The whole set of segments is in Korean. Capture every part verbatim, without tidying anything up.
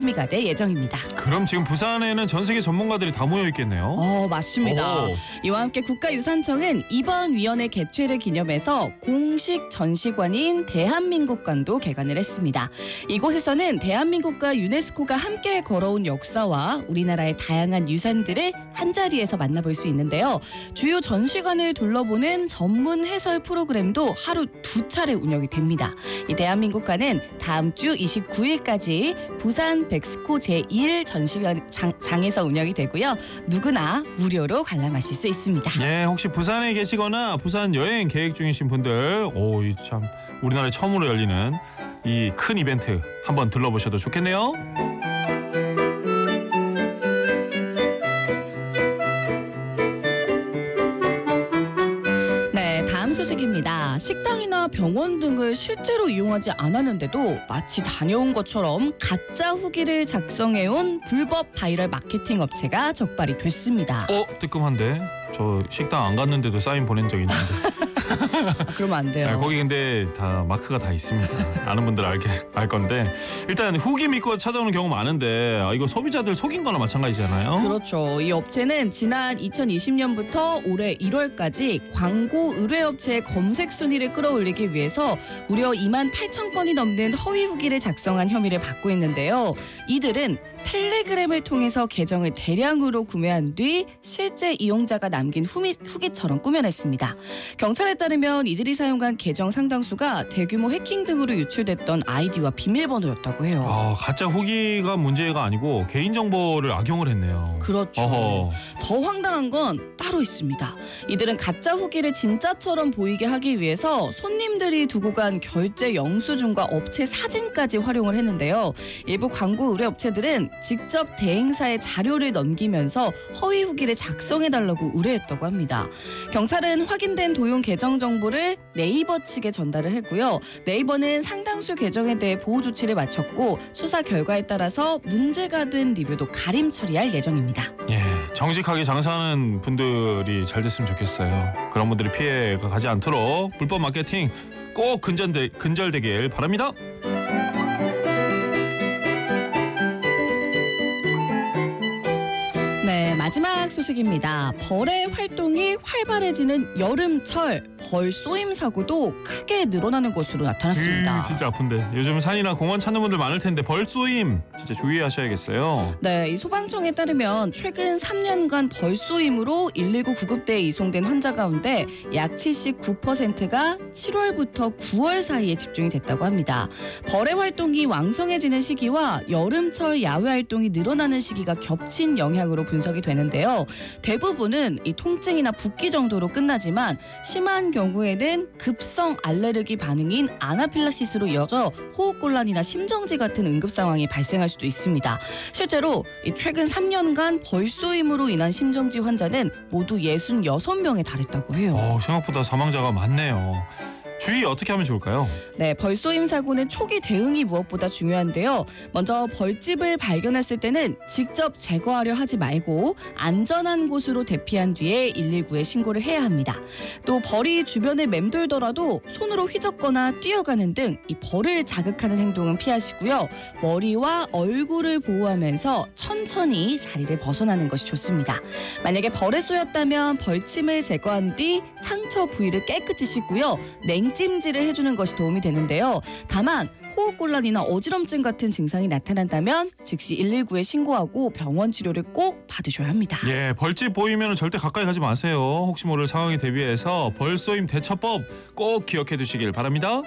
미가 될 예정입니다. 그럼 지금 부산에는 전 세계 전문가들이 다 모여 있겠네요. 어, 맞습니다. 오. 이와 함께 국가유산청은 이번 위원회 개최를 기념해서 공식 전시관인 대한민국관도 개관을 했습니다. 이곳에서는 대한민국과 유네스코가 함께 걸어온 역사와 우리나라의 다양한 유산들을 한자리에서 만나볼 수 있는데요. 주요 전시관을 둘러보는 전문 해설 프로그램도 하루 두 차례 운영이 됩니다. 이 대한민국관은 다음 주 이십구 일까지 부산 백스코 제일 전시장에서 운영이 되고요. 누구나 무료로 관람하실 수 있습니다. 예, 혹시 부산에 계시거나 부산 여행 계획 중이신 분들, 오, 이 참 우리나라에 처음으로 열리는 이 큰 이벤트 한번 들러보셔도 좋겠네요. 소식입니다. 식당이나 병원 등을 실제로 이용하지 않았는데도 마치 다녀온 것처럼 가짜 후기를 작성해온 불법 바이럴 마케팅 업체가 적발이 됐습니다. 어? 뜨끔한데? 저 식당 안 갔는데도 사인 보낸 적 있는데. 아, 그러면 안 돼요. 아, 거기 근데 다 마크가 다 있습니다. 아는 분들 알게, 알 건데 일단 후기 믿고 찾아오는 경우 많은데 아, 이거 소비자들 속인 거나 마찬가지잖아요. 그렇죠. 이 업체는 지난 이천이십 년부터 올해 일월까지 광고 의뢰업체의 검색 순위를 끌어올리기 위해서 무려 이만 팔천 건이 넘는 허위 후기를 작성한 혐의를 받고 있는데요. 이들은 텔레그램을 통해서 계정을 대량으로 구매한 뒤 실제 이용자가 남긴 후미, 후기처럼 꾸며냈습니다. 경찰에 따르면 이들이 사용한 계정 상당수가 대규모 해킹 등으로 유출됐던 아이디와 비밀번호였다고 해요. 아, 가짜 후기가 문제가 아니고 개인정보를 악용을 했네요. 그렇죠. 어허. 더 황당한 건 따로 있습니다. 이들은 가짜 후기를 진짜처럼 보이게 하기 위해서 손님들이 두고 간 결제 영수증과 업체 사진까지 활용을 했는데요. 일부 광고 의뢰 업체들은 직접 대행사에 자료를 넘기면서 허위 후기를 작성해달라고 의뢰했다고 합니다. 경찰은 확인된 도용 계정 정보를 네이버 측에 전달을 했고요. 네이버는 상당수 계정에 대해 보호 조치를 마쳤고 수사 결과에 따라서 문제가 된 리뷰도 가림 처리할 예정입니다. 예, 정직하게 장사하는 분들이 잘 됐으면 좋겠어요. 그런 분들이 피해가 가지 않도록 불법 마케팅 꼭 근절되, 근절되길 바랍니다. 네, 마지막 소식입니다. 벌의 활동이 활발해지는 여름철 벌 쏘임 사고도 크게 늘어나는 것으로 나타났습니다. 음, 진짜 아픈데 요즘 산이나 공원 찾는 분들 많을 텐데 벌 쏘임 진짜 주의하셔야겠어요. 네, 이 소방청에 따르면 최근 삼 년간 벌 쏘임으로 일일구 구급대에 이송된 환자 가운데 약 칠십구 퍼센트가 칠월부터 구월 사이에 집중이 됐다고 합니다. 벌의 활동이 왕성해지는 시기와 여름철 야외 활동이 늘어나는 시기가 겹친 영향으로 분석이 되는데요. 대부분은 이 통증이나 붓기 정도로 끝나지만 심한 경우에는 급성 알레르기 반응인 아나필락시스로 이어져 호흡곤란이나 심정지 같은 응급 상황이 발생할 수도 있습니다. 실제로 이 최근 삼 년간 벌쏘임으로 인한 심정지 환자는 모두 육십육 명에 달했다고 해요. 어, 생각보다 사망자가 많네요. 주의 어떻게 하면 좋을까요? 네, 벌쏘임 사고는 초기 대응이 무엇보다 중요한데요. 먼저 벌집을 발견했을 때는 직접 제거하려 하지 말고 안전한 곳으로 대피한 뒤에 일일구에 신고를 해야 합니다. 또 벌이 주변에 맴돌더라도 손으로 휘젓거나 뛰어가는 등 이 벌을 자극하는 행동은 피하시고요. 머리와 얼굴을 보호하면서 천천히 자리를 벗어나는 것이 좋습니다. 만약에 벌에 쏘였다면 벌침을 제거한 뒤 상처 부위를 깨끗이 씻고요. 냉찜질을 해주는 것이 도움이 되는데요. 다만 호흡곤란이나 어지럼증 같은 증상이 나타난다면 즉시 일일구에 신고하고 병원 치료를 꼭 받으셔야 합니다. 예, 벌집 보이면 절대 가까이 가지 마세요. 혹시 모를 상황에 대비해서 벌쏘임 대처법 꼭 기억해 두시길 바랍니다.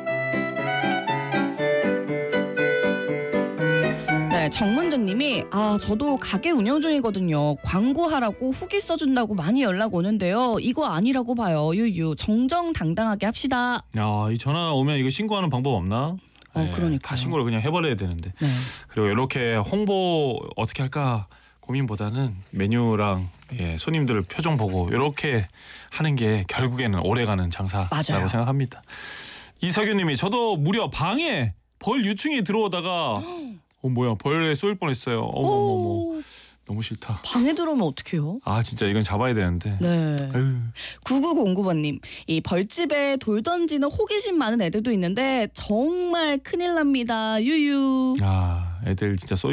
네, 정문주님이 아 저도 가게 운영 중이거든요. 광고하라고 후기 써준다고 많이 연락 오는데요. 이거 아니라고 봐요. 유유 정정당당하게 합시다. 야, 이 전화 오면 이거 신고하는 방법 없나? 어, 네, 그러니까요. 다 신고를 그냥 해버려야 되는데. 네. 그리고 이렇게 홍보 어떻게 할까 고민보다는 메뉴랑 예, 손님들 표정 보고 이렇게 하는 게 결국에는 오래가는 장사라고 맞아요. 생각합니다. 이석유님이 저도 무려 방에 벌 유충이 들어오다가 어 뭐야 벌에 쏠 뻔했어요. 어머머머. 너무 싫다. 방에 들어오면 어떡해요? 아 진짜 이건 잡아야 되는데. 네. 아유. 구구공구 번님, 이 벌집에 돌 던지는 호기심 많은 애들도 있는데 정말 큰일 납니다. 유유. 아 애들 진짜 쏘